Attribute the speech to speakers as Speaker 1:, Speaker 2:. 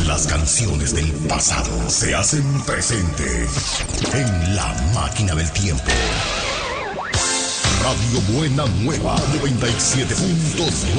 Speaker 1: Las canciones del pasado se hacen presente en la máquina del tiempo. Radio Buena Nueva 97.9